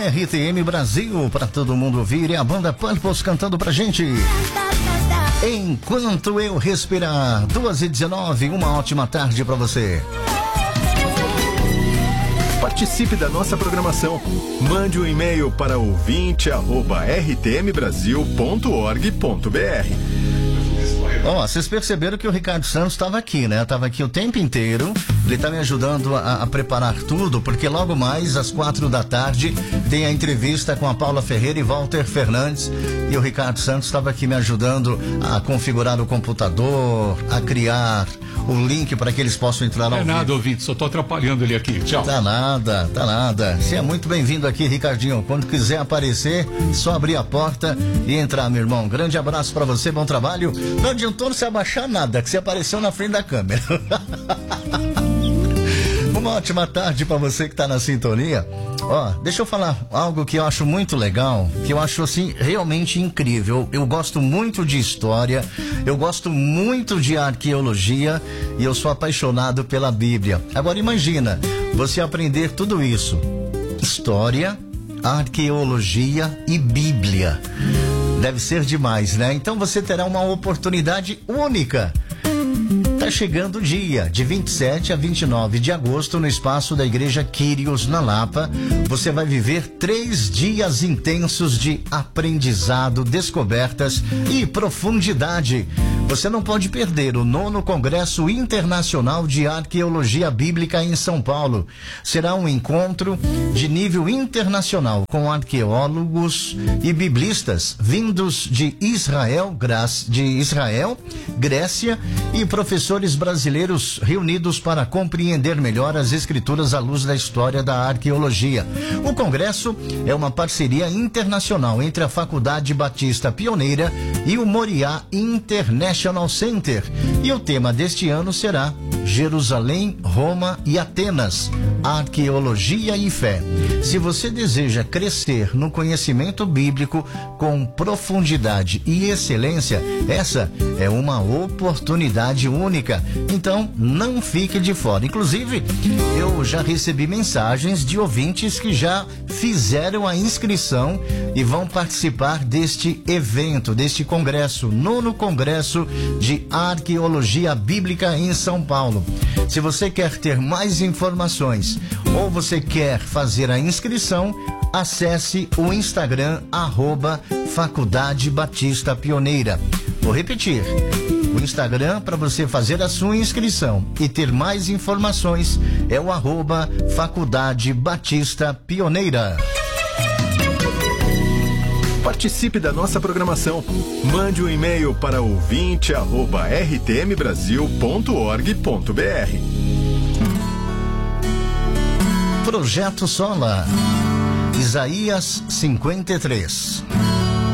RTM Brasil, para todo mundo ouvir, e a banda Purpose cantando pra gente. Enquanto eu respirar, 2h19, uma ótima tarde pra você. Participe da nossa programação. Mande um e-mail para ouvinte@rtmbrasil.org.br. Vocês perceberam que o Ricardo Santos estava aqui, né? Estava aqui o tempo inteiro. Ele está me ajudando a preparar tudo, porque logo mais, às 4h, tem a entrevista com a Paula Ferreira e Walter Fernandes. E o Ricardo Santos estava aqui me ajudando a configurar o computador, a criar o link para que eles possam entrar ao vivo. Não é nada, ouvinte, só tô atrapalhando ele aqui. Tchau. Tá nada. Você é muito bem-vindo aqui, Ricardinho. Quando quiser aparecer, só abrir a porta e entrar, meu irmão. Grande abraço para você, bom trabalho. Não adiantou não se abaixar nada, que você apareceu na frente da câmera. Uma ótima tarde para você que tá na sintonia. Deixa eu falar algo que eu acho muito legal, que eu acho assim realmente incrível. Eu gosto muito de história, eu gosto muito de arqueologia e eu sou apaixonado pela Bíblia. Agora imagina, você aprender tudo isso: história, arqueologia e Bíblia. Deve ser demais, né? Então você terá uma oportunidade única. Tá chegando o dia, de 27 a 29 de agosto, no espaço da Igreja Quírios, na Lapa. Você vai viver 3 dias intensos de aprendizado, descobertas e profundidade. Você não pode perder o 9º Congresso Internacional de Arqueologia Bíblica em São Paulo. Será um encontro de nível internacional com arqueólogos e biblistas vindos de Israel, Grécia e professores brasileiros reunidos para compreender melhor as escrituras à luz da história da arqueologia. O congresso é uma parceria internacional entre a Faculdade Batista Pioneira e o Moriá International Center. E o tema deste ano será Jerusalém, Roma e Atenas, arqueologia e fé. Se você deseja crescer no conhecimento bíblico com profundidade e excelência, essa é uma oportunidade única. Então, não fique de fora. Inclusive, eu já recebi mensagens de ouvintes que já fizeram a inscrição e vão participar deste evento, deste congresso, 9º Congresso de Arqueologia Bíblica em São Paulo. Se você quer ter mais informações ou você quer fazer a inscrição, acesse o Instagram @Faculdade Batista Pioneira. Vou repetir. O Instagram para você fazer a sua inscrição e ter mais informações é o @Faculdade Batista Pioneira. Participe da nossa programação. Mande um e-mail para ouvinte@rtmbrasil.org.br. Projeto Sola, Isaías 53.